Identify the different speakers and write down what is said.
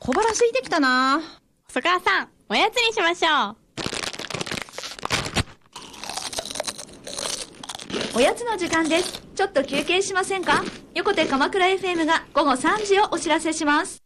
Speaker 1: 小腹空いてきたな。
Speaker 2: 細川さん、おやつにしましょう。
Speaker 3: おやつの時間です。ちょっと休憩しませんか？横手鎌倉 FM が午後3時をお知らせします。